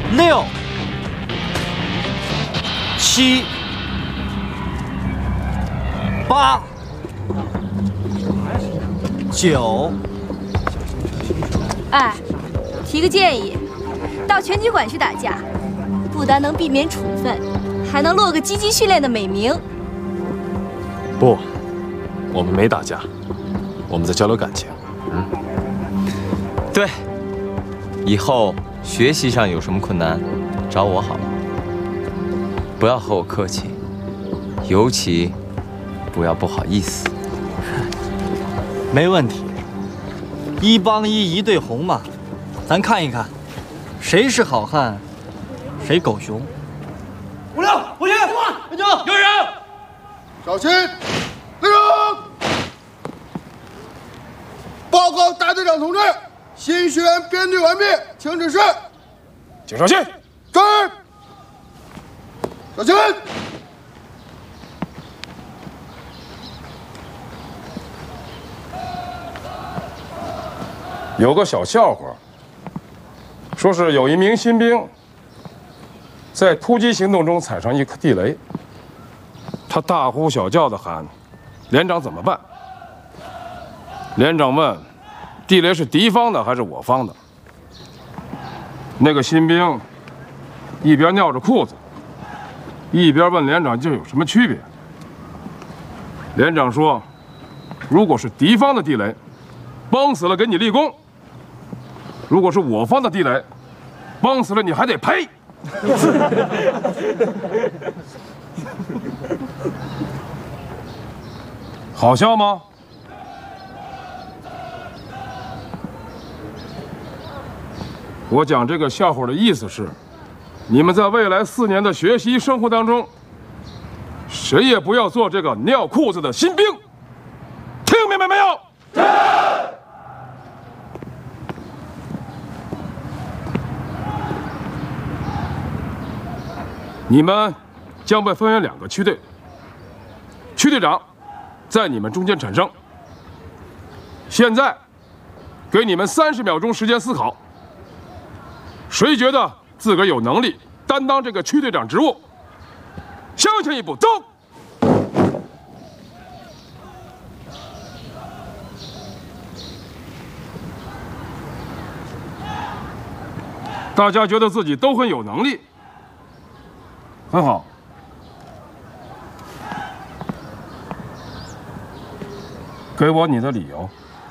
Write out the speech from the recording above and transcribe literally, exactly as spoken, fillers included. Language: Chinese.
六、七、八、九。 哎，提个建议，到拳击馆去打架，不但能避免处分，还能落个积极训练的美名。 不，我们没打架，我们在交流感情。嗯， 对，以后学习上有什么困难，找我好了，不要和我客气，尤其不要不好意思。 没问题，一帮一，一对红嘛，咱看一看，谁是好汉，谁狗熊。 五六，五七，六九，有人。 小心，立正。报告大队长同志，新学员编队完毕，请指示。 请上线。 是。小心。 有个小笑话，说是有一名新兵在突击行动中踩上一颗地雷，他大呼小叫地喊：“连长怎么办？”连长问：“地雷是敌方的还是我方的？”那个新兵一边尿着裤子，一边问连长：“这有什么区别？”连长说：“如果是敌方的地雷，崩死了给你立功；如果是我方的地雷，崩死了你还得赔。”好笑吗？我讲这个笑话的意思是，你们在未来四年的学习生活当中，谁也不要做这个尿裤子的新兵，听明白没有？你们将被分为两个区队，区队长在你们中间产生。现在给你们三十秒钟时间思考，谁觉得自个儿有能力担当这个区队长职务？向前一步，走！大家觉得自己都很有能力，很好。给我你的理由。